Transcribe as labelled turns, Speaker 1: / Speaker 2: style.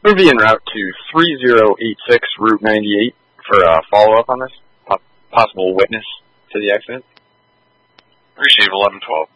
Speaker 1: We'll be en route to 3086 Route 98 for a follow-up on this. Possible witness to the accident.
Speaker 2: Receive 1112.